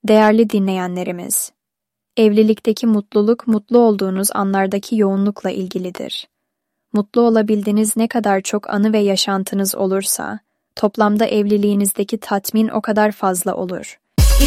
Değerli dinleyenlerimiz, evlilikteki mutluluk, mutlu olduğunuz anlardaki yoğunlukla ilgilidir. Mutlu olabildiğiniz ne kadar çok anı ve yaşantınız olursa, toplamda evliliğinizdeki tatmin o kadar fazla olur.